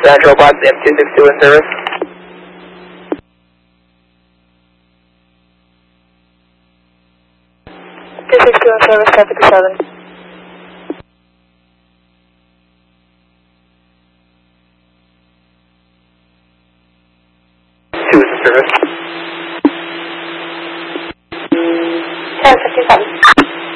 Dispatch Robots, M262 in service. 262 in service, traffic 7. Two is in service.